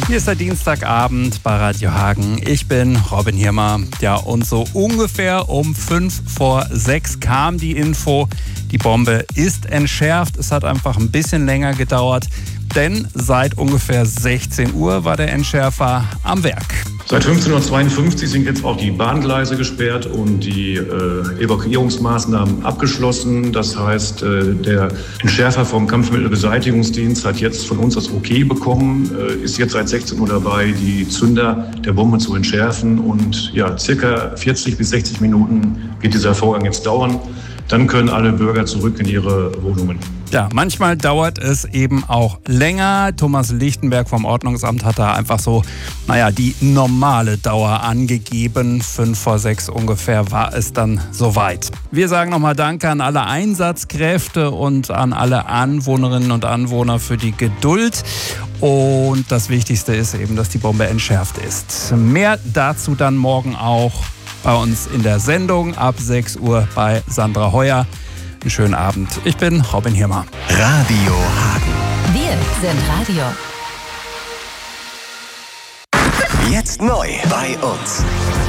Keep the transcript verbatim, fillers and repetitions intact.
Hier ist der Dienstagabend bei Radio Hagen. Ich bin Robin Hirmer. Ja, und so ungefähr um fünf vor sechs kam die Info, die Bombe ist entschärft. Es hat einfach ein bisschen länger gedauert, denn seit ungefähr sechzehn Uhr war der Entschärfer am Werk. Seit fünfzehn Uhr zweiundfünfzig sind jetzt auch die Bahngleise gesperrt und die äh, Evakuierungsmaßnahmen abgeschlossen. Das heißt, äh, der Entschärfer vom Kampfmittelbeseitigungsdienst hat jetzt von uns das Okay bekommen, äh, ist jetzt seit sechzehn Uhr dabei, die Zünder der Bombe zu entschärfen. Und ja, circa vierzig bis sechzig Minuten wird dieser Vorgang jetzt dauern. Dann können alle Bürger zurück in ihre Wohnungen. Ja, manchmal dauert es eben auch länger. Thomas Lichtenberg vom Ordnungsamt hat da einfach so, naja, die normale Dauer angegeben. Fünf vor sechs ungefähr war es dann soweit. Wir sagen nochmal Danke an alle Einsatzkräfte und an alle Anwohnerinnen und Anwohner für die Geduld. Und das Wichtigste ist eben, dass die Bombe entschärft ist. Mehr dazu dann morgen auch bei uns in der Sendung ab sechs Uhr bei Sandra Heuer. Einen schönen Abend. Ich bin Robin Hirmer. Radio Hagen. Wir sind Radio. Jetzt neu bei uns.